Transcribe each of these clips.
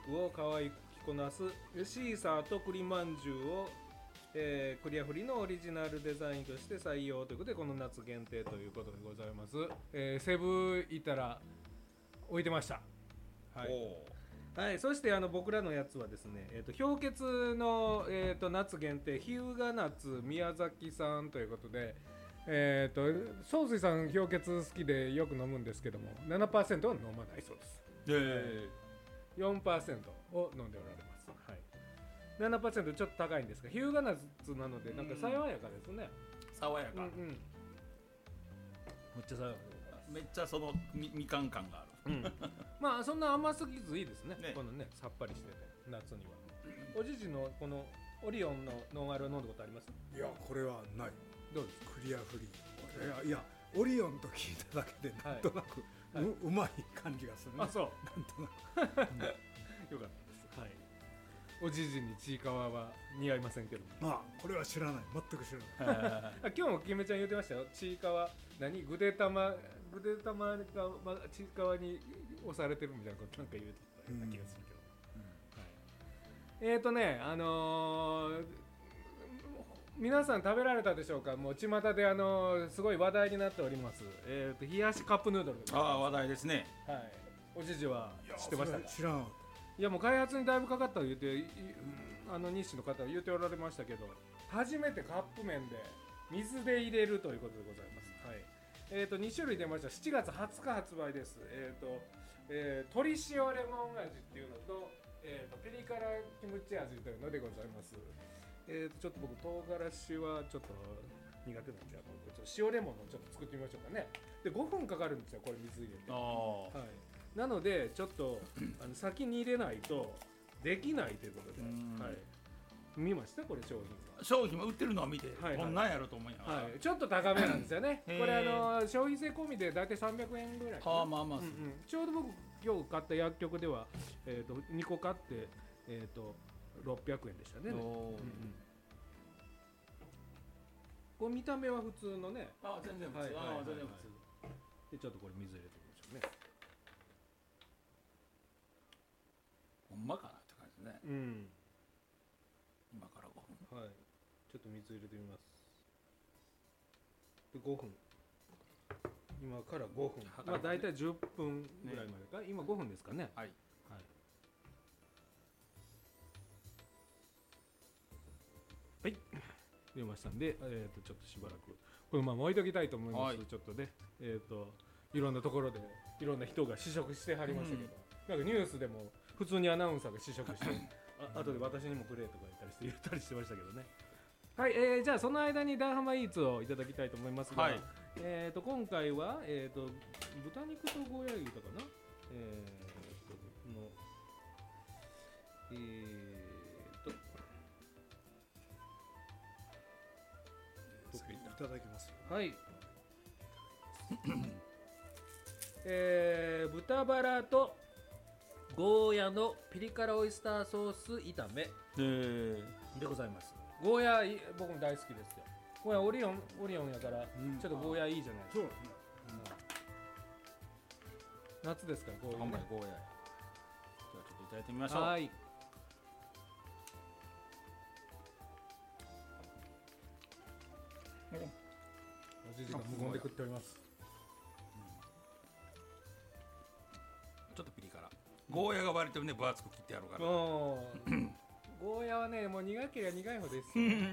クを可愛く着こなすシーサーと栗まんじゅうを、クリアフリーのオリジナルデザインとして採用ということでこの夏限定ということでございます。セブ行ったら置いてました。はい、はい、そして僕らのやつはですね、氷結の、夏限定日向夏宮崎さんということで、総帥さん氷結好きでよく飲むんですけども 7% は飲まないそうです。4% を飲んでおられます。はい、7% ちょっと高いんですが日向夏なのでなんか爽やかですね。 爽やか、 めっちゃ爽やかでめっちゃそのみかん感がある、 まあそんな甘すぎずいいですね。このねさっぱりしてて夏には。おじじのこのオリオンのノンアルを飲んだことあります？ いやこれはない。 どうですか？ クリアフリー。いやオリオンと聞いただけでなんとなく、うまい感じがするね。 あ、そう。 なんとなく、よかったです。はい。おじじにちいかわは似合いませんけども。 まあこれは知らない、全く知らない。 今日もキメちゃん言ってましたよ。ちいかわ何ぐでたまが、ちいかわに押されてるみたいなことなんか言うてたような気がするけど、皆さん食べられたでしょうか。もう巷ですごい話題になっております、冷やしカップヌードル。 話題ですね。 はい。おじじは知ってましたか？ 知らん。 いやもう開発にだいぶかかったと言って日誌の方は言っておられましたけど、初めてカップ麺で水で入れるということでございます。はい。2種類出ました。7月20日発売です。鶏塩レモン味っていうのと、ピリ辛キムチ味というのでございます。ちょっと僕唐辛子はちょっと苦手なんでちょっと塩レモンのちょっと作ってみましょうかね。で5分かかるんですよこれ水入れて。はい。なのでちょっと先に入れないとできないということで、はい、見ましたこれ商品も売ってるのを見て、こんなんやろと思いながら、 はい、ちょっと高めなんですよね。これ消費税込みで大体300円ぐらい。 まあまあ、 ちょうど僕今日買った薬局では、2個買って、600円でしたね。これ見た目は普通のね。 全然普通。 でちょっとこれ水入れてみましょうね。 ほんまかなって感じですね。今から5分。 はい。ちょっと水入れてみます。で5分。今から5分。まあだいたい10分ぐらいまでか。今5分ですかね。 はい。 はい。入れましたんで、ちょっとしばらくこのまま置いときたいと思います。ちょっとね、いろんなところでいろんな人が試食してはりましたけど、なんかニュースでも普通にアナウンサーが試食して後で私にもくれとか言ったりしてましたけどね。はい、じゃあその間にダーハマイーツをいただきたいと思いますが、今回は、豚肉とゴーヤー牛とかな、 いただきます。 はい。豚バラとゴーヤのピリ辛オイスターソース炒めでございます。ゴーヤ僕も大好きですよ。ゴーヤオリオンやから、ちょっとゴーヤいいじゃないですか。夏ですからゴーヤ、 今回ゴーヤ。じゃあちょっといただいてみましょう。 はい。おじじが無言で食っております。 ちょっとピリ辛。ゴーヤが割とね分厚く切ってあるから。 ゴーヤはねもう苦ければ苦いほどです。おいしい。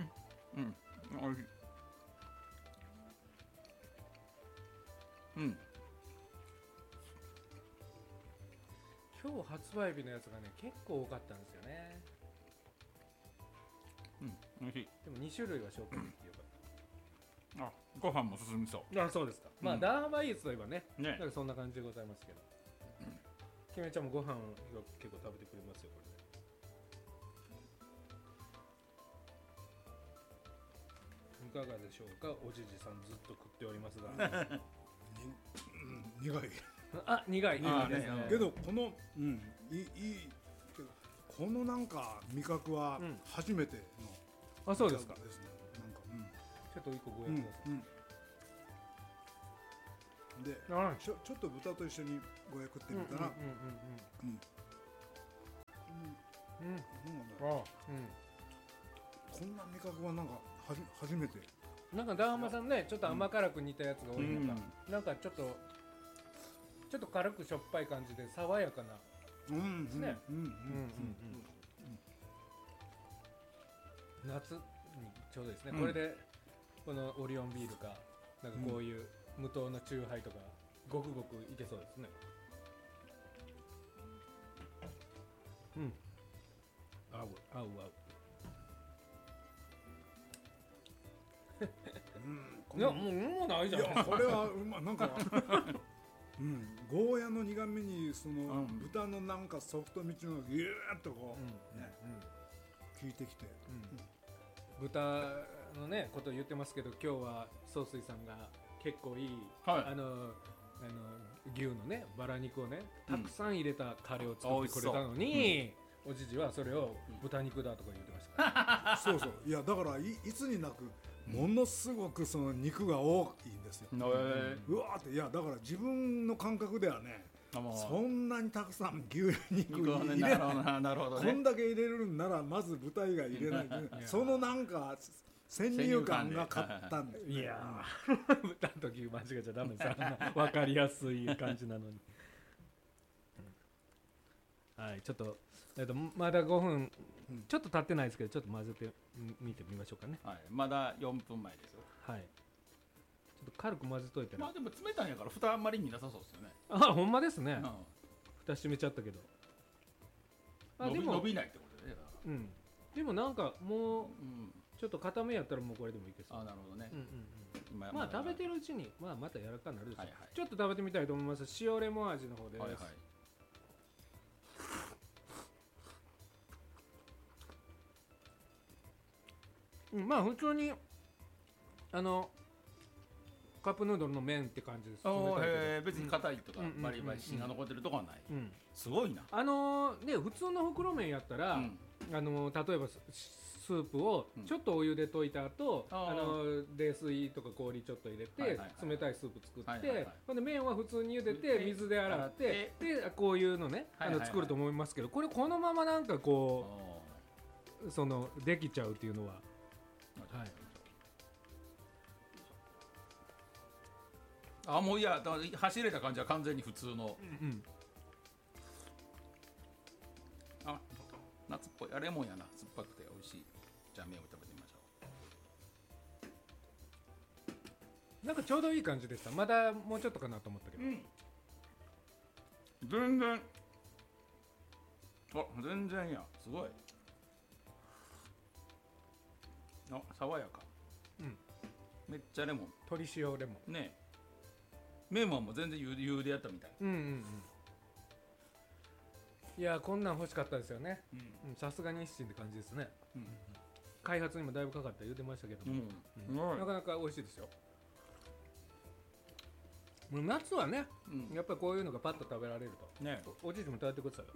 今日発売日のやつがね結構多かったんですよね。 おいしい。 でも2種類は紹介できてよかった。 ご飯も進みそう。 そうですか。まあダーハマイーツといえばね、なんかそんな感じでございますけど、きめちゃんもご飯結構食べてくれますよこれ。いかがでしょうか。おじじさんずっと食っておりますが苦い。 苦いですね。 けどこのいいけどこのなんか味覚は初めてのそうですか。 ですね。なんかちょっと一個ごやください。 でちょっと豚と一緒にごやくってみたらなんかねこんな味覚はなんか初めて。 なんかダーハマさんね、ちょっと甘辛く煮たやつが多いのか、なんかちょっと軽くしょっぱい感じで爽やかなですね。夏にちょうどですね。これでこのオリオンビールかなんかこういう無糖のチューハイとかごくごくいけそうですね。合う。いやもうないじゃん。 いやこれはなんかゴーヤの苦味にその豚のなんかソフト味のギューッとこうね効いてきて、 豚のねことを言ってますけど、今日は総帥さんが結構いい牛のねバラ肉をねたくさん入れたカレーを作ってくれたのに、おじじはそれを豚肉だとか言ってましたからそうそう、いやだからいつになくものすごくその肉が多いんですよ。うわーって、いやだから自分の感覚ではね、そんなにたくさん牛肉入れない、こんだけ入れるんならまず豚以外入れないそのなんか先入観が勝ったんです、ね、 いや豚と牛間違えちゃダメさ分かりやすい感じなのにはい、ちょっとまだ5分ちょっと経ってないですけど、ちょっと混ぜてみてみましょうかね。 はい、まだ4分前ですよ。 はい。ちょっと軽く混ぜといたら。 まあでも冷たいんやから蓋あんまりになさそうですよね。 あ、ほんまですね。蓋閉めちゃったけど。 でも伸びないってことでね。 でもなんかもうちょっと固めやったらもうこれでもいけそう。 あ、なるほどね。 まあ食べてるうちにまた柔らかくなるでしょう。ちょっと食べてみたいと思います。塩レモン味の方です。はいはい。まあ普通にカップヌードルの麺って感じです。 別に硬いとかバリバリ芯が残ってるとかはない。すごいな。 ね、普通の袋麺やったら、例えばスープをちょっとお湯で溶いた後、冷水とか氷ちょっと入れて冷たいスープ作って、ほんで麺は普通に茹でて水で洗ってでこういうのね作ると思いますけど、これこのままなんかこうそのできちゃうっていうのは。はい、 あ、もういや走れた感じは完全に普通の、あ、夏っぽい、レモンやな、酸っぱくて美味しい。じゃあ麺を食べてみましょう。なんかちょうどいい感じでした。まだもうちょっとかなと思ったけど、 全然全然や、すごい。爽やか、めっちゃレモン、 鶏塩レモンね。麺はもう全然湯でやったみたい。 いやこんなん欲しかったですよね。さすが日清って感じですね。開発にもだいぶかかった言うてましたけども、なかなか美味しいですよ。もう夏はね、やっぱりこういうのがパッと食べられるとね。おじいちゃんも食べてくださいよ。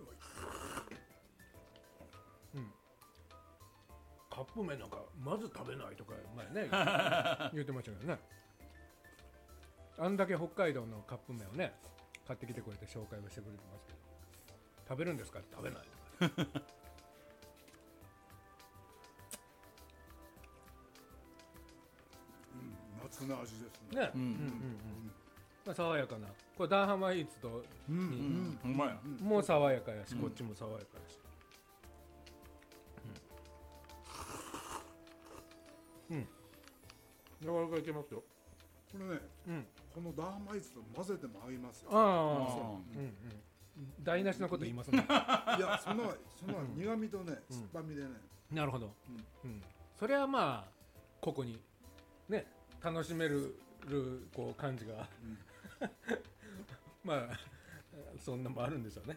カップ麺なんかまず食べないとか前ね言ってましたけどね。あんだけ北海道のカップ麺をね買ってきてくれて紹介をしてくれてますけど、食べるんですかって食べないとか夏の味ですね。 爽やかな、これダーハマイーツともう爽やかやし、こっちも爽やかやし、なかなかいけますよ。 これね、このダーマイツと混ぜても合いますよ。 台無しのこと言いますね。 いや、その苦味とね、酸っぱみでね。 なるほど。それはまあここにね楽しめるこう感じがまあそんなもあるんでしょうね。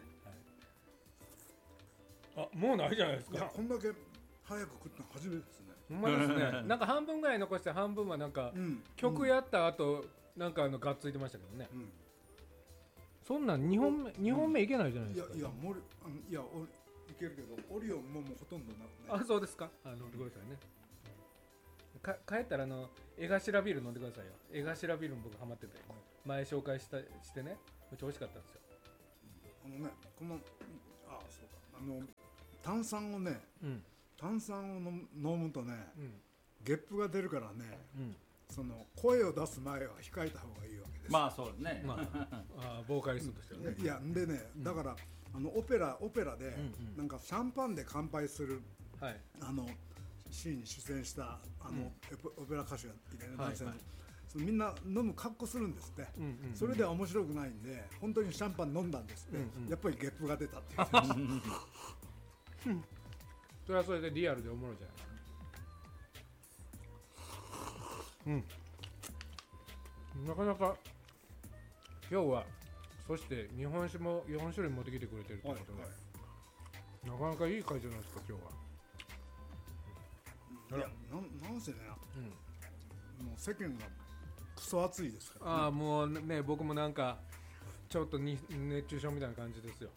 あ、もうないじゃないですか。 いや、こんだけ早く食ったの初めてですね。 ほんまですね。なんか半分ぐらい残して半分はなんか曲やった後なんかがっついてましたけどね。そんなん2本目いけないじゃないですか。 いやいけるけどオリオンもうほとんどなくね。あ、そうですか。飲んでくださいね。帰ったら江頭ビール飲んでくださいよ。江頭ビールも僕ハマってて前紹介してね、めっちゃ美味しかったんですよ。 このそうだ、 炭酸をね、炭酸を飲むとね、ゲップが出るからね、その声を出す前は控えた方がいいわけです。 まあそうですね、 ボーカリストとしてはね。 いやでね、だからオペラでなんかシャンパンで乾杯するシーンに出演したオペラ歌手がいてね、男性のみんな飲む格好するんですって。それでは面白くないんで本当にシャンパン飲んだんですって。やっぱりゲップが出たって言ってました。 それはそれでリアルでおもろいじゃないかな。なかなか今日はそして日本酒も4種類持ってきてくれてるということで、なかなかいい会じゃないですか今日は。 いやなんせね、もう世間がクソ暑いですから、 ね。もうね、僕もなんかちょっと熱中症みたいな感じですよ。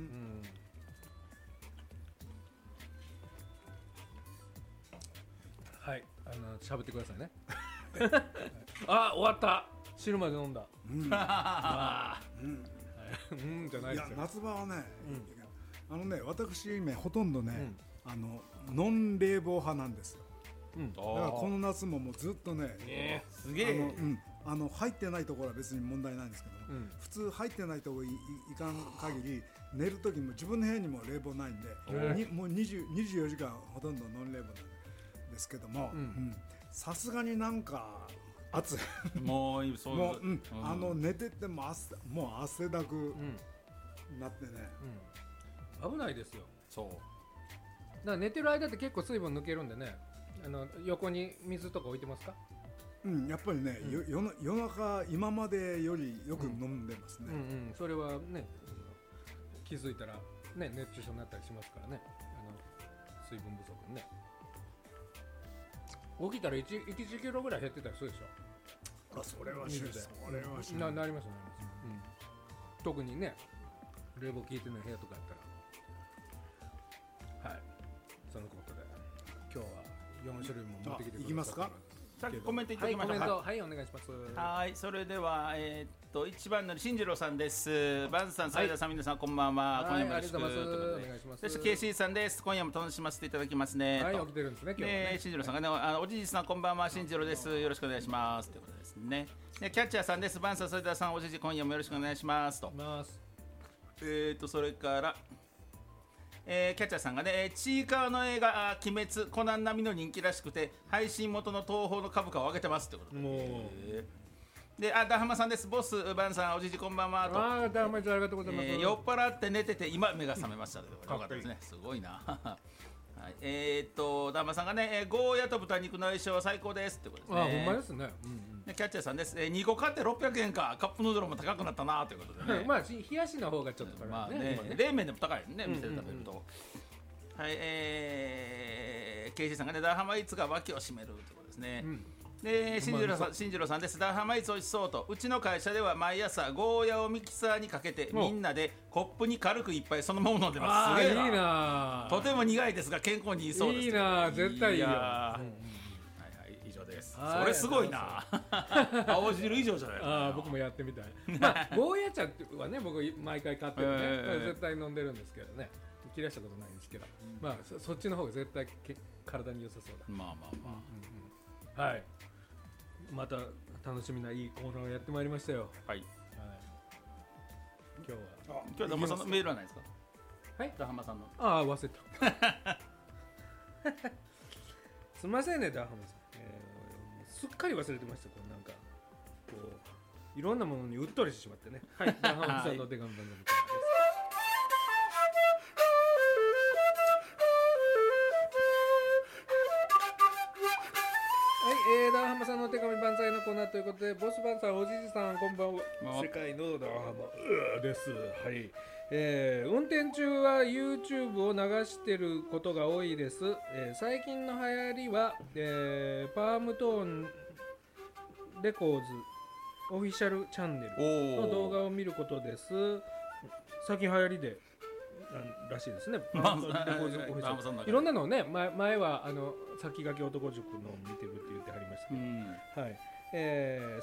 はい、喋ってくださいね。終わった。汁まで飲んだ。じゃないですよ。 夏場はね、私今ほとんどね、ノン冷房派なんですよ。だからこの夏ももうずっとね、 すげえ、 入ってないところは別に問題ないんですけど、普通入ってないところいかん限り寝る時も自分の部屋にも冷房ないんで、もう24時間ほとんどノン冷房なんですけども、さすがになんか暑い。 もうそうもう寝ててももう汗だくなってね、 危ないですよ。 そうだから寝てる間って結構水分抜けるんでね、横に水とか置いてますか？ やっぱりね、夜中今までよりよく飲んでますね。 それはね、気づいたらね熱中症になったりしますからね、水分不足にね。起きたら1キロぐらい減ってたりするでしょ。 それは知る。 なります。特にね冷房効いてない部屋とかやったら。はい、そのことで今日は4種類も持ってきてくれた。 いきますか。 さっきコメントいただきました。 はい、お願いします。 はい、それでは1番の進次郎さんです。バンさん、斉田さん、皆さんこんばんは。今夜もよろしく。お願いします。そして KC さんです。今夜も楽しませていただきますね。 はい、起きてるんですね今日はね。 進次郎さんがね、おじいさんこんばんは、進次郎です。よろしくお願いしますということですね。キャッチャーさんです。バンさん、斉田さん、おじい今夜もよろしくお願いしますと。それからキャッチャーさんがね、ちいかわの映画「鬼滅」コナン並みの人気らしくて配信元の東宝の株価を上げてますってことで、ダハマさんです。ボスバンさん、おじじこんばんはと。 ダハマちゃんありがとうございます。 酔っ払って寝てて今目が覚めましたということで、よかったですね。すごいな。はい、ダハマさんがね、ゴーヤと豚肉の相性は最高ですってことですね。 ほんまですね。 キャッチャーさんです。2個買って600円か。カップヌードルも高くなったなということでね。 まあ冷やしの方がちょっと高いね。 冷麺でも高いね、店で食べると。はい、ケイシーさんがね、ダーハマイツが脇を締めるということですね。で、進次郎さんです。ダーハマイツ美味しそうと。うちの会社では毎朝ゴーヤをミキサーにかけてみんなでコップに軽く一杯そのまま飲んでます。すげえな。とても苦いですが健康にいいそうです。 いいな、絶対いいよ。 以上です。それすごいな。青汁以上じゃない。 僕もやってみたい。まあゴーヤ茶はね、僕毎回買ってるね。絶対飲んでるんですけどね。切らしたことないんですけど、まあそっちの方が絶対体に良さそうだ。 まあ。 はい。また楽しみないいコーナーをやってまいりましたよ。 はい。 今日はダハマさんのメールはないですか？ はい。 ダハマさんの。 忘れた。すみませんね、ダハマさん。すっかり忘れてました。なんかこういろんなものにうっとりしてしまってね。はい。ダハマさんの手紙番組です。ダーハマさんの手紙万歳のコーナーということで、ボスバンさん、おじじさん、こんばんは。世界のダーハマです。はい。運転中は YouTube を流してることが多いです。最近の流行りは、パームトーンレコーズオフィシャルチャンネルの動画を見ることです。最近流行りでらしいですね。いろんなのをね、前は先駆け男塾の見てるって言ってはりましたけど、はい。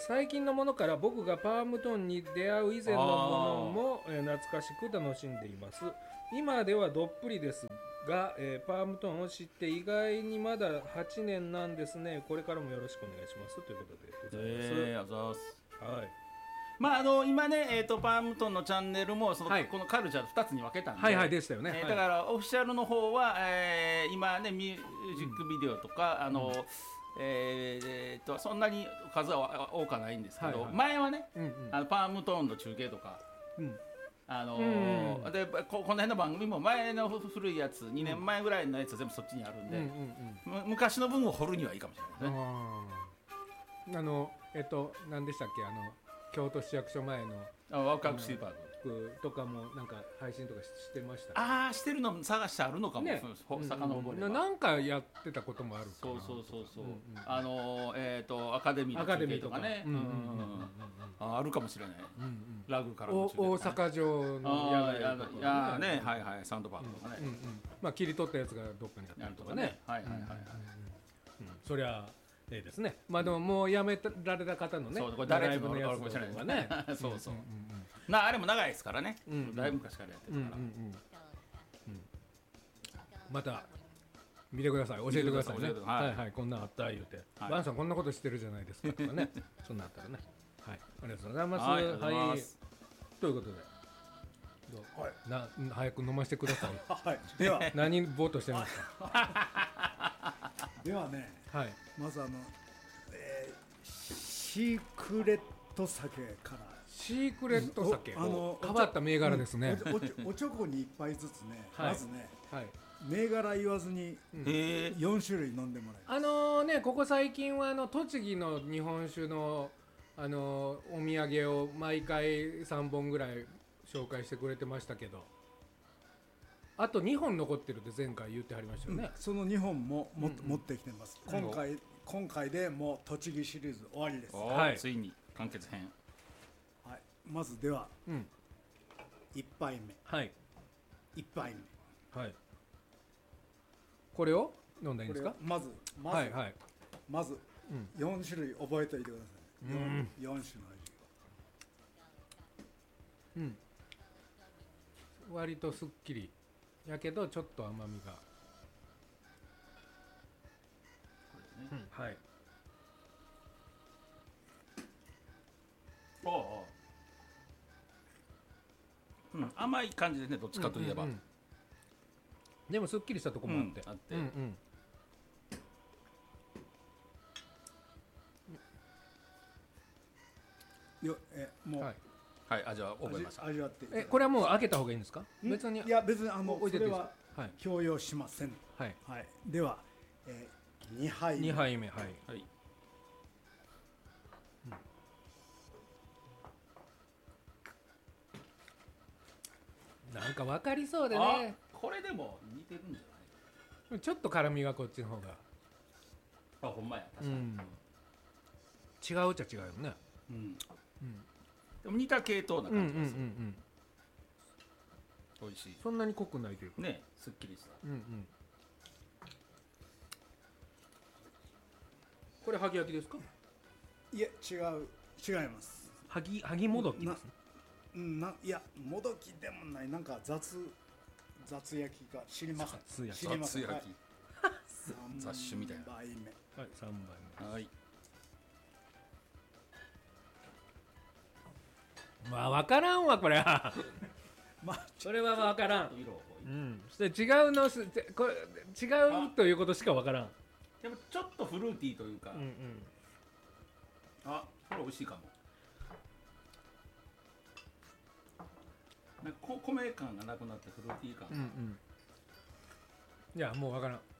最近のものから僕がパームトーンに出会う以前のものも、懐かしく楽しんでいます。今ではどっぷりですが、パームトーンを知って意外にまだ8年なんですね。これからもよろしくお願いしますということでございます。 ありがとうございます。 はい。 まあ今ね、パームトンのチャンネルもはい、 このカルチャー2つに分けたんで、 はいはいでしたよね、 だからオフィシャルの方は、今ねミュージックビデオとか、そんなに数は多くはないんですけど、前はね、パームトーンの中継とか、でこの辺の番組も前の古いやつ2年前ぐらいのやつ全部そっちにあるんで、昔の分を掘るにはいいかもしれないですね。 何でしたっけ、京都市役所前のワクワクシーパークとかもなんか配信とかしてました、 ああしてるの探してあるのかも、ね、遡ればなんかやってたこともあるかな。 そうアカデミーの中継とかね、あるかもしれない、ラグからの中継、 大阪城の野外とかね、はいはい、サンドバーグとかね、 まあ切り取ったやつがどっかにあったりとかね、そりゃですね。まあでももうやめられた方のね、 そうこれ誰のやつとかね、 そうそう、あれも長いですからね、だいぶ昔からやってるから、また見てください、教えてくださいね。はいはい、こんなんあった言うて、バンさんこんなことしてるじゃないですかとかね、そんなんあったらね。はい、ありがとうございます。はい、ということで、早く飲ませてください。 はい、では何ぼーっとしてますか。 ではね、 はい、 まずシークレット酒から。 シークレット酒、変わった銘柄ですね。 おちょこに一杯ずつね、まずね、銘柄言わずに4種類飲んでもらいます。 ね、ここ最近は栃木の日本酒のお土産を毎回3本ぐらい紹介してくれてましたけど、あと2本残ってるって前回言ってはりましたよね。 その2本も持ってきてます。今回でもう栃木シリーズ終わりです。 はい、ついに完結編。 はい、まずでは1杯目。 はい。 1杯目。 はい。これを飲んだらいいんですか。 まず4種類覚えておいてください。4種の味。 割とすっきりやけどちょっと甘みが。はい。 甘い感じですね、どっちかといえば。 でもすっきりしたところもあって。 もうはい、味は覚えました。 味わって。 これはもう開けた方がいいんですか。別に。 いや別にそれは強要しません。 はい。 では2杯目。はい。なんか分かりそうでね。 これでも似てるんじゃない。ちょっと辛みがこっちの方が。 ほんまや、確かに。 違うっちゃ違うよね。 でも似た系統な感じがする。美味しい。 そんなに濃くないというかね、すっきりした。 これ萩焼きですか。 いや違います。 萩もどきですね。 いやもどきでもない、なんか雑焼きか知りません。 雑焼き雑種みたいな。 3杯目。 はい、3杯目。 はい。 まあ分からんわこれは。それは分からん。それ違うということしか分からん。 でもちょっとフルーティーというか。これ美味しいかも。なんか米感がなくなってフルーティー感。 いやもう分からん。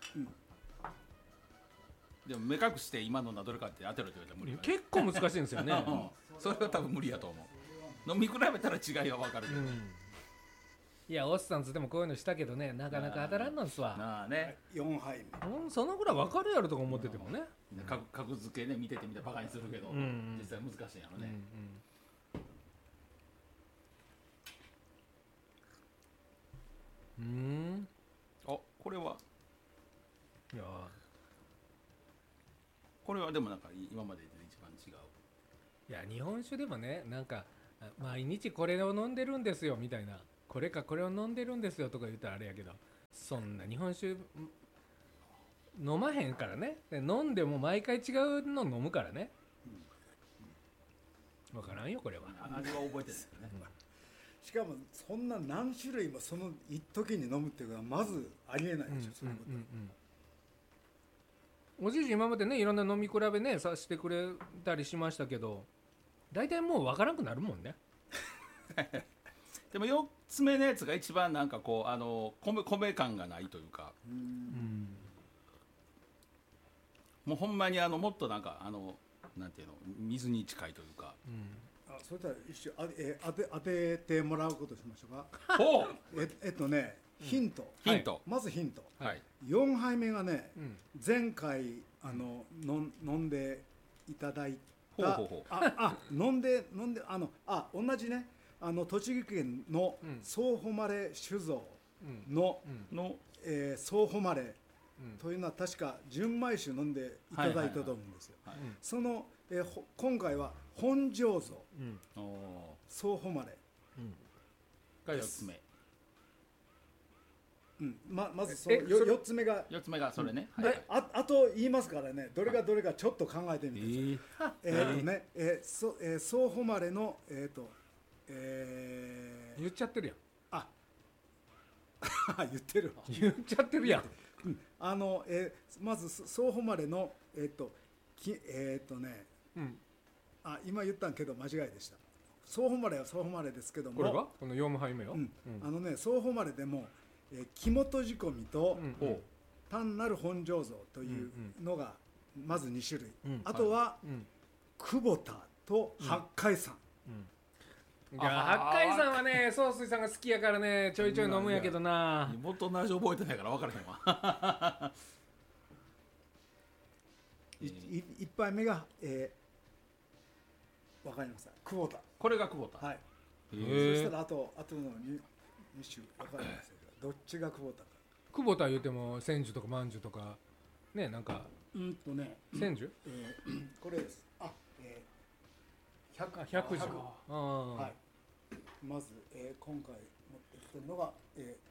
でも目隠して今のどれかって当てろって言われたら無理。 結構難しいんですよね。 それは多分無理やと思う。飲み比べたら違いは分かるけど。 いやおっさんつってもこういうのしたけどね、なかなか当たらんのんすわ。 4杯目。そのぐらい分かるやろとか思っててもね。 格付けね、見てバカにするけど、実際難しいんやろね。これは。いや。これはでもなんか今までで一番違う。 いや日本酒でもね、なんか毎日これを飲んでるんですよみたいな、これを飲んでるんですよとか言ったらあれやけど、 そんな日本酒飲まへんからね。で飲んでも毎回違うの飲むからね。分からんよこれは。 味は覚えてるんですよね。 しかもそんな何種類もその一時に飲むっていうのはまずありえないでしょ、そういうこと。 おじいじ今までねいろんな飲み比べねさせてくれたりしましたけど、大体もう分からなくなるもんね。 でも4つ目のやつが一番なんかこう米感がないというか、もうほんまにもっとなんかなんていうの水に近いというか、 それとは一緒当ててもらうことしましょうか。 ほうヒント、まずヒント、4杯目がね、前回飲んでいただいた飲んで同じね栃木県の総誉酒造の総誉というのは確か純米酒飲んでいただいたと思うんですよ。その今回は本醸造総誉が4つ目。 まずその4つ目がそれね。 あと言いますからね、どれがどれかちょっと考えてみてください。総誉の言っちゃってるやん。 言ってるわ。 言っちゃってるやん。 まず総誉の今言ったんけど間違いでした。総誉は総誉ですけども、 これがこの4杯目よ。 総誉でも木本仕込みと単なる本醸造というのがまず2種類、あとは久保田と八海山。 八海山はね総帥さんが好きやからねちょいちょい飲むんやけどな。 元の味覚えてないから分からへんわ。 1杯目が分かりました、久保田。 これが久保田。 はい。そしたらあとの2種分かりませんけど、どっちが久保田か。 久保田言うても千寿とか万寿とかね、なんか千寿これです。 百寿。 はい。まず今回持ってきてるのが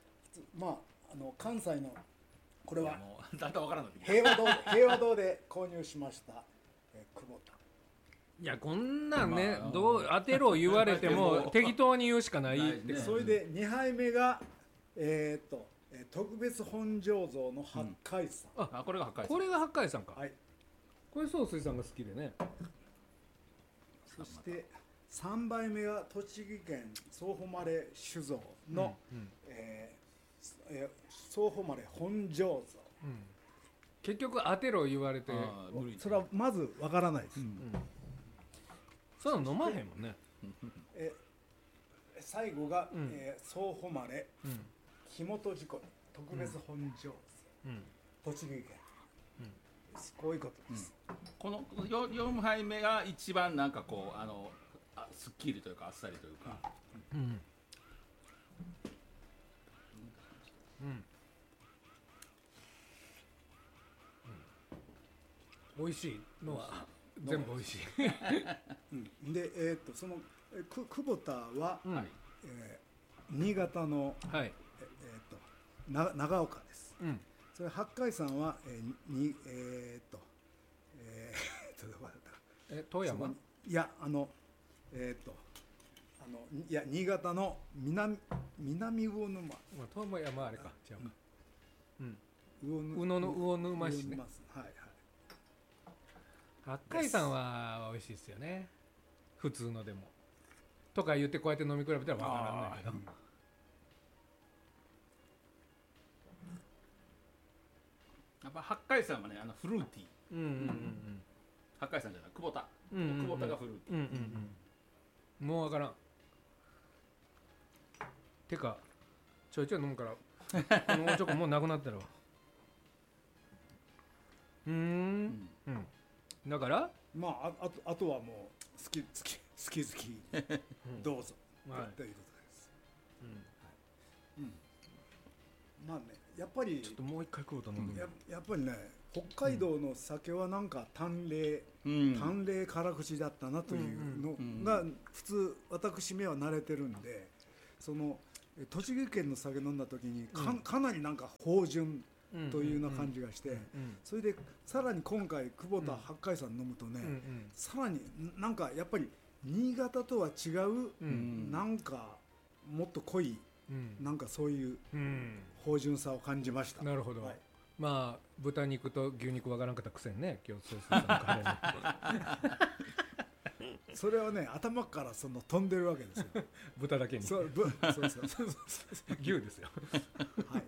関西のこれはだんだん分からんの平和堂で購入しました久保田。 いやこんなんねどう当てろ言われても適当に言うしかないって。 それで2杯目が特別本醸造の八海山。 これが八海山。 これが八海山か。 はい。 これ総帥さんが好きでね。 そして3杯目が栃木県総誉酒造の総誉本醸造。 結局当てろ言われてそれはまずわからないです。 そういうの飲まへんもんね。 最後が総誉木本仕込み特別本醸造栃木県。こういうことです。 この4杯目が一番なんかこうすっきりというかあっさりというか、 美味しいのは全部美味しい。 でその久保田は新潟の長岡です。それ八海山は富山？ いや新潟の南魚沼。 富山あれか違うか。魚沼市ね。八海山は美味しいですよね。普通のでも。とか言ってこうやって飲み比べたら分からないけど。 やっぱ八海山はねフルーティー。八海山じゃない久保田。久保田がフルーティー。 もう分からん。てかちょいちょい飲むからこのおちょこもうなくなってるわ。だからあとはもう好きどうぞということです。まあねやっぱりちょっともう一回食おうと思う。 やっぱりね北海道の酒はなんか淡麗辛口だったなというのが普通私めは慣れてるんで、その栃木県の酒飲んだ時に かなりなんか芳醇というような感じがして、それでさらに今回久保田八海山飲むとね、さらになんかやっぱり新潟とは違う、なんかもっと濃い、なんかそういう芳醇さを感じました。 なるほど、はい、まあ豚肉と牛肉わからんかったくせにね、今日ソースさんのカレーそれはね頭からその飛んでるわけですよ豚だけにそう牛ですよはいはい、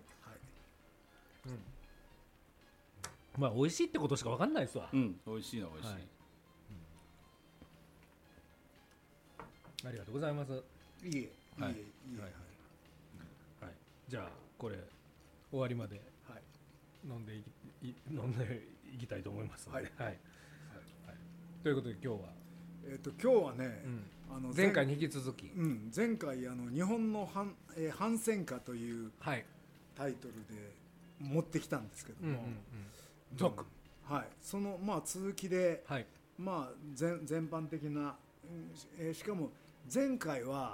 まあ美味しいってことしかわかんないですわ。 美味しいのは美味しい、 ありがとうございます。 いいえはいじゃあこれ終わりまで飲んでいきたいと思いますので、ということで今日は今日はね、 前回に引き続き、 前回日本の反戦歌というタイトルで持ってきたんですけども、そのまあ続きで、まあ全般的な、しかも前回は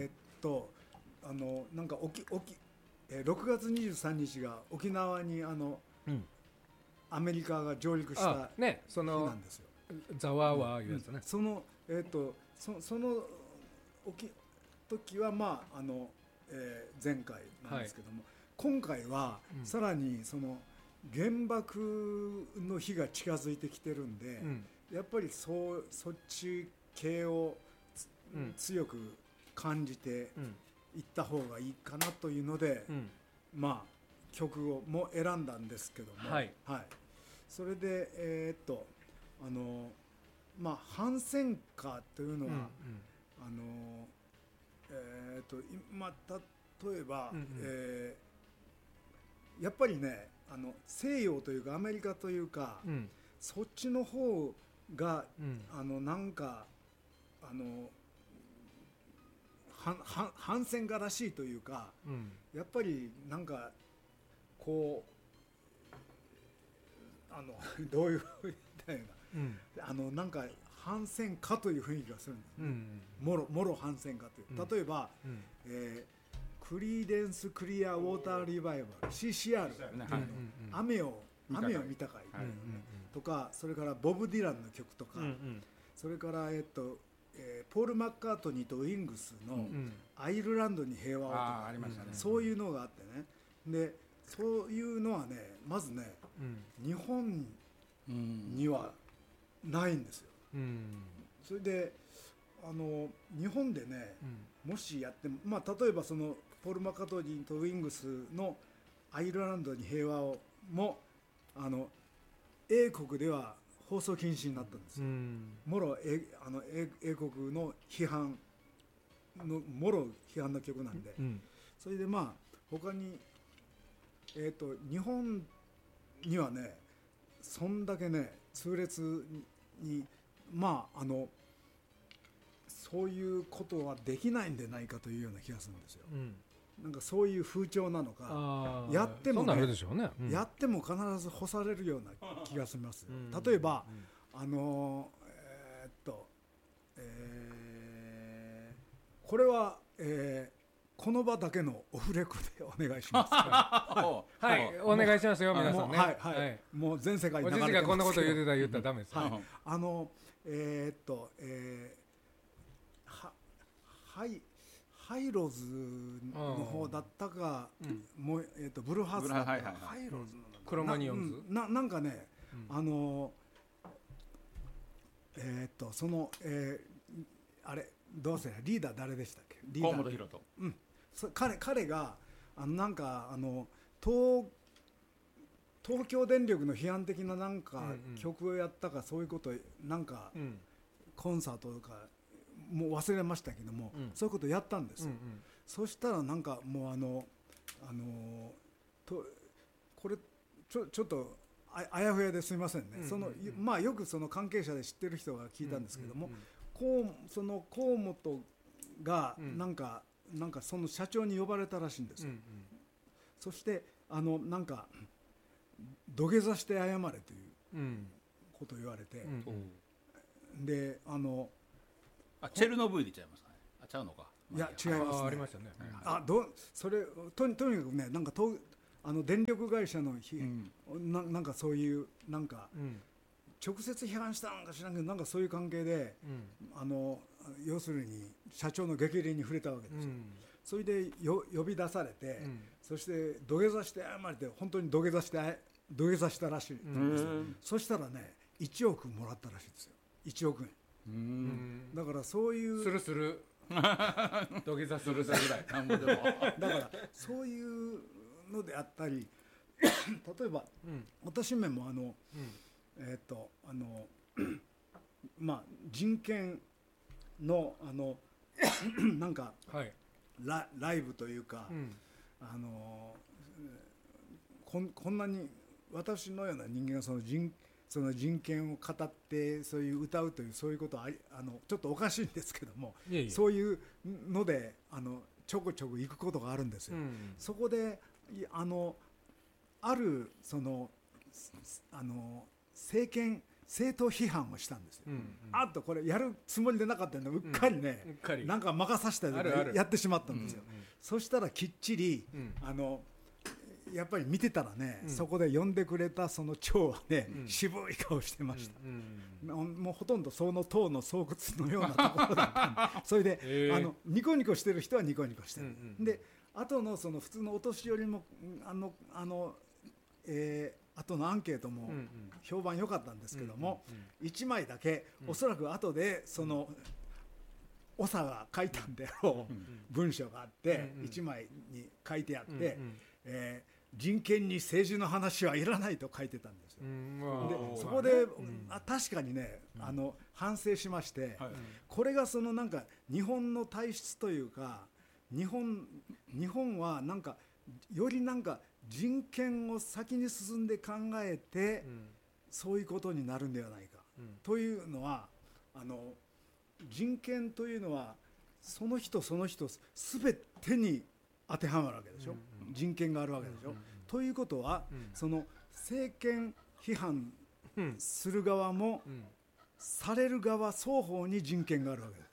なんか6月23日が沖縄にアメリカが上陸した日なんですよ。 ザワーワーいうやつね。 その時はまあ前回なんですけども、今回はさらにその原爆の日が近づいてきてるんで、やっぱりそっち系を強く感じていった方がいいかなというので、まあ曲をも選んだんですけども、それでまあ反戦歌というのは、まあ例えば、やっぱりね西洋というかアメリカというか、そっちの方が、なんか反戦歌らしいというか、やっぱりなんかこうどういうみたいな、なんか反戦歌という雰囲気がするんです、もろ反戦歌という、例えば、クリーデンス・クリア・ウォーター・リバイバル CCR っていうの、雨を見たかいとか、それからボブ・ディランの曲とか、それからポール・マッカートニーとウィングスのアイルランドに平和をとか、そういうのがあってね、でそういうのはねまずね、日本にはないんですよ。それで日本でね、もしやっても、まあ、例えばそのポール・マッカートニーとウィングスのアイルランドに平和をも英国では放送禁止になったんですよ。もろ英国の批判のの曲なんで、それでまあ他に日本にはねそんだけね痛烈にまあそういうことはできないんでないかというような気がするんですよ。なんかそういう風潮なのか、やってもね、やっても必ず干されるような気がします。例えばこれは、この場だけのオフレコでお願いします。 はい、お願いしますよ皆さんね。 もう全世界に流れてますけど、おじいがこんなこと言ったらダメです。 ハイローズの方だったか、もうブルーハーツだったか、ハイローズのクロマニオンズなんかね、そのあれどうせリーダー誰でしたっけ？ 河本大翔。 彼がなんか東京電力の批判的ななんか曲をやったか、そういうことなんかコンサートとかもう忘れましたけども、そういうことやったんですよ。そしたらなんかもうこれちょっとあやふやですみませんね。まあよくその関係者で知ってる人が聞いたんですけども、その河本がなんかその社長に呼ばれたらしいんですよ。そしてなんか土下座して謝れということを言われて、でチェルノブイリちゃいますかね。ちゃうのか。 いや違いますね。 ありましたね。 それとにかくね、なんか電力会社のなんかそういうなんか直接批判したのか知らんけど、なんかそういう関係で、要するに社長の激励に触れたわけですよ。それで呼び出されて、そして土下座して謝れて、本当に土下座したらしいんですよ。そしたらね、1億もらったらしいですよ。1億円。だからそういうする土下座するぐらいなんぼでもだからそういうのであったり例えば、私めもまあ人権のなんか、ライブというか、こんなに私のような人間がその人権を語ってそういう歌うというそういうことはちょっとおかしいんですけども、そういうのでちょこちょこ行くことがあるんですよ。そこであるその政党批判をしたんですよ。あとこれやるつもりでなかったのうっかりね、なんか任させたりやってしまったんですよ。そしたらきっちりやっぱり見てたらね、そこで呼んでくれたその長はね、渋い顔してました。もうほとんどその党の巣窟のようなところだったんでそれでニコニコしてる人はニコニコしてる。で後のその普通のお年寄りも後のアンケートも評判良かったんですけども、1枚だけおそらく後でその長が書いたんであろう文章があって、1枚に書いてあって、人権に政治の話はいらないと書いてたんですよ。でそこで確かにね反省しまして、これがそのなんか日本の体質というか、日本はなんかよりなんか人権を先に進んで考えて、そういうことになるんではないか、というのは人権というのはその人その人全てに当てはまるわけでしょ。人権があるわけでしょ。ということは、その政権批判する側も、される側双方に人権があるわけです。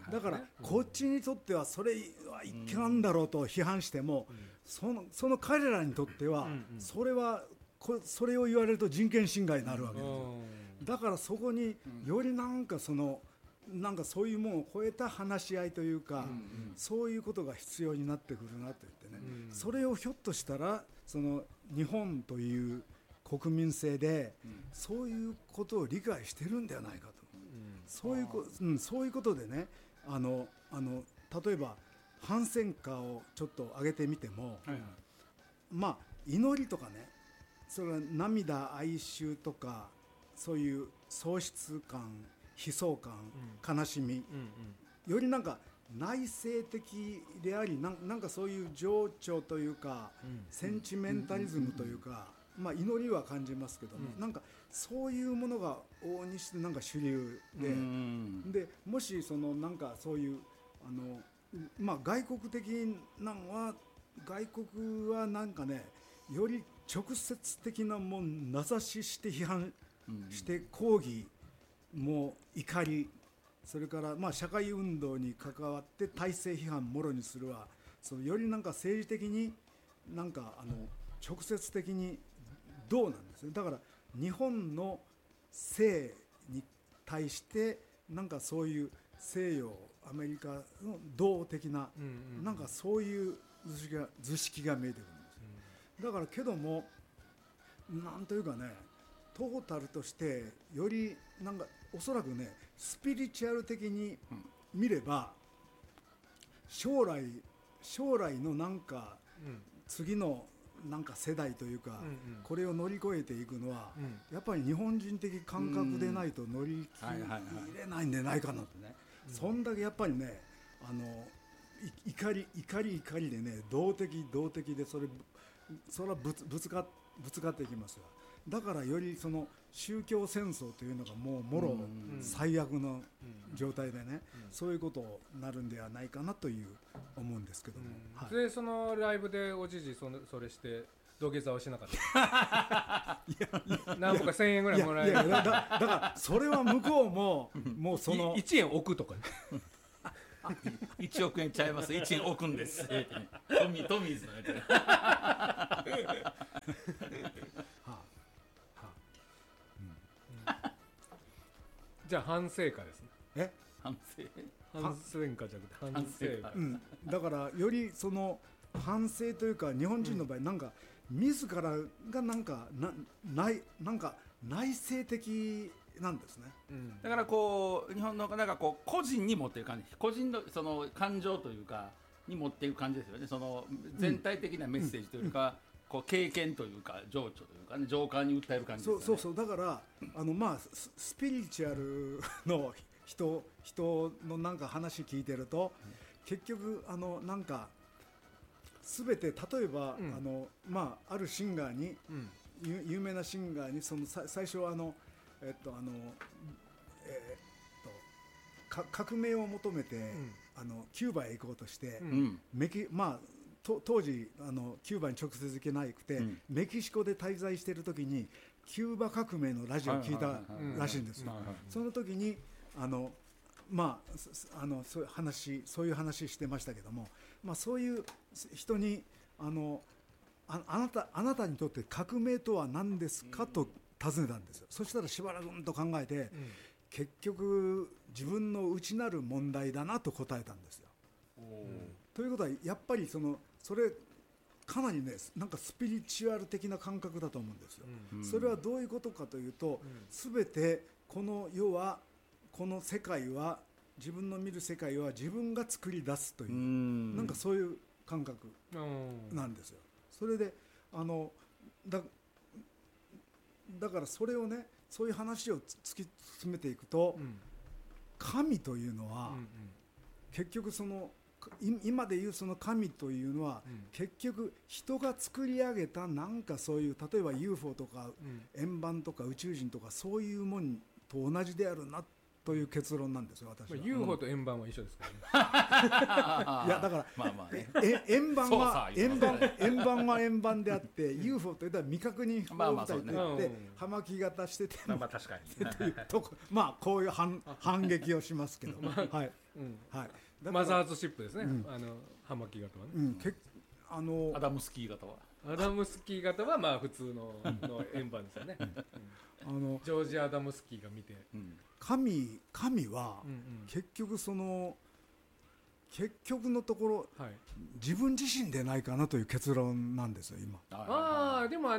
だからこっちにとってはそれはいかんだろうと批判しても、その彼らにとってはそれを言われると人権侵害になるわけですよ。だからそこによりなんかそういうものを超えた話し合いというか、そういうことが必要になってくるなと言ってね、それをひょっとしたらその日本という国民性でそういうことを理解してるんではないかと、そういうことでね、例えば反戦歌をちょっと上げてみても、まあ祈りとかね、それは涙哀愁とかそういう喪失感悲壮感、悲しみ、よりなんか内省的であり、なんかそういう情緒というか、センチメンタリズムというか、まあ祈りは感じますけども、なんかそういうものが往々にしてなんか主流で、もしそのなんかそういうまあ外国的なのは、外国はなんかね、より直接的なもん名指しして批判して抗議、もう怒り、それからまあ社会運動に関わって体制批判もろにするは、そのよりなんか政治的になんか直接的にどうなんですね。だから日本の性に対してなんかそういう西洋アメリカの道的ななんかそういう図式が見えてくるんです。だからけどもなんというかね、トータルとしてよりなんかおそらくね、スピリチュアル的に見れば将来のなんか次のなんか世代というか、これを乗り越えていくのはやっぱり日本人的感覚でないと乗り切れないんじゃないかなとね。そんだけやっぱりね、怒りでね、動的でそれはぶつかっていきますよ。だからよりその宗教戦争というのがもろ最悪の状態でね、そういうことになるんではないかなという思うんですけども、 でそのライブでおじじそれして土下座をしなかった何ぼか1000円ぐらいもらえる。 だからそれは向こうももうその 1円置くとか 1億円ちゃいます、1円置くんですトミーズのやつねじゃあ反省会ですね。 反省会じゃなくて反省会、 だからよりその反省というか、日本人の場合なんか自らがなんか内省的なんですね、 だからこう日本のなんかこう個人に持っている感じ、個人のその感情というかに持っていく感じですよね。その全体的なメッセージというか、こう経験というか情緒というかね、情感に訴える感じですよね。 そうだからまあスピリチュアルの人のなんか話聞いてると、結局なんか全て例えば、まああるシンガーに、有名なシンガーにその最初革命を求めて、キューバへ行こうとして、まあ当時キューバに直接行けなくて、メキシコで滞在している時にキューバ革命のラジオを聞いたらしいんですよ。その時にまあそういう話してましたけども、まあ、そういう人にあなたにとって革命とは何ですかと尋ねたんですよ。そしたらしばらくと考えて、結局自分の内なる問題だなと答えたんですよ。ということはやっぱりそれかなりね、なんかスピリチュアル的な感覚だと思うんですよ。それはどういうことかというと、全てこの世は、この世界は、自分の見る世界は自分が作り出すという、なんかそういう感覚なんですよ。それでだからそれをね、そういう話を突き進めていくと、神というのは、結局今でいうその神というのは、結局人が作り上げたなんかそういう、例えば UFO とか、円盤とか宇宙人とかそういうものと同じであるなという結論なんですよ、私は。 UFO と円盤は一緒ですからね。 いやだから円盤は円盤であって、UFO というのは未確認飛行物体といって葉巻型してて、 まあ確かにまあこういう反撃をしますけど、はい、 マザーズシップですね、葉巻型はね。 アダムスキー型はまあ普通の円盤ですよね。ジョージ・アダムスキーが見て、 神は結局結局のところ、自分自身でないかなという結論なんですよ今。 でも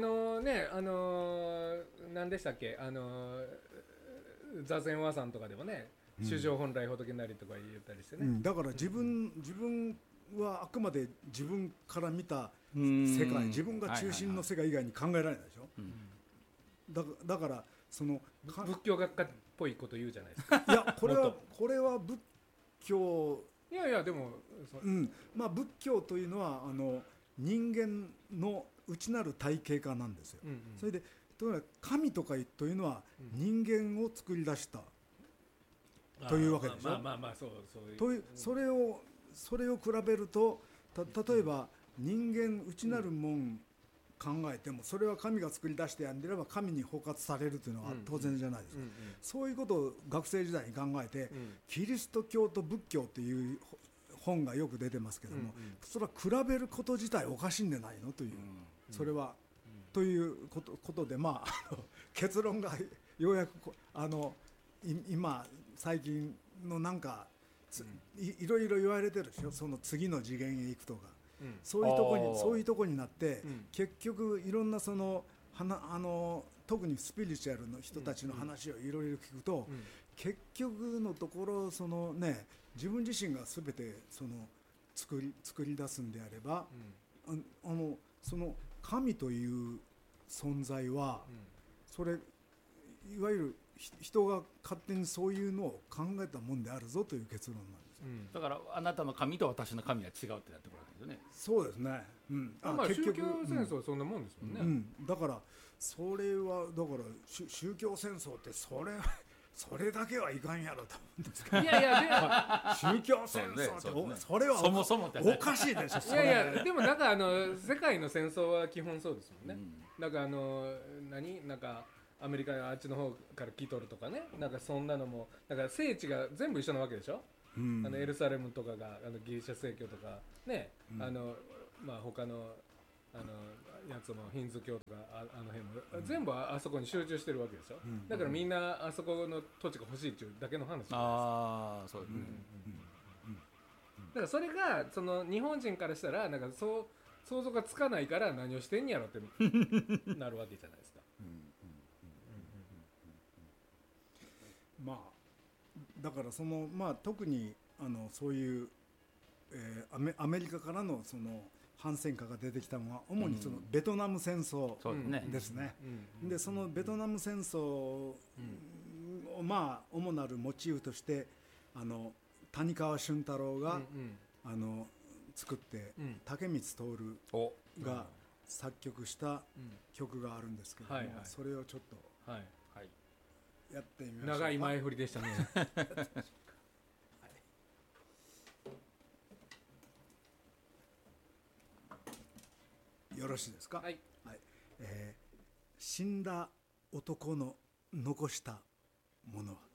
何でしたっけ、座禅和さんとかでもね、衆生本来仏なりとか言ったりしてね、 だから自分はあくまで自分から見た世界、自分が中心の世界以外に考えられないでしょ。だから仏教学科っぽいこと言うじゃないですか。 いやこれは仏教、 いやでもまあ仏教というのは人間の内なる体系化なんですよ。それで神とかというのは人間を作り出したというわけでしょ。それを比べると、例えば人間内なるもん考えても、それは神が作り出してやんでれば神に包括されるというのは当然じゃないですか。そういうことを学生時代に考えて、キリスト教と仏教という本がよく出てますけども、それは比べること自体おかしいんじゃないのという、それはということで、まあ結論がようやく今最近のなんかいろいろ言われてるでしょ、その次の次元へ行くとか、そういうとこになって、結局いろんな特にスピリチュアルの人たちの話をいろいろ聞くと、結局のところ自分自身が全て作り出すんであれば、その神という存在は、それいわゆる人が勝手にそういうのを考えたもんであるぞという結論なんです。 だからあなたの神と私の神は違うってなってくるわけですよね。 そうですね。 宗教戦争はそんなもんですもんね。 だからそれは宗教戦争ってそれだけはいかんやろと思うんですけど。 いや宗教戦争ってそれはそもそもおかしいでしょ。 いやでもなんか世界の戦争は基本そうですもんね。なんかなんかアメリカのあっちの方から来とるとかね、なんかそんなのもだから聖地が全部一緒なわけでしょ。 エルサレムとかがギリシャ正教とかね、他のやつもヒンズ教とかあの辺も、全部あそこに集中してるわけでしょ、だからみんなあそこの土地が欲しいっていうだけの話じゃないですか。 ああそうですね、 だからそれがその日本人からしたらなんか想像がつかないから何をしてんやろってなるわけじゃないですか。 まあだから特にそういう、アメリカからのその反戦歌が出てきたのは主にそのベトナム戦争ですね。でそのベトナム戦争を主なるモチーフとして谷川俊太郎が作って竹光徹が作曲した曲があるんですけども、それをちょっとやってみましょう。 長い前振りでしたね。 よろしいですか。 はい、 死んだ男の残したものは。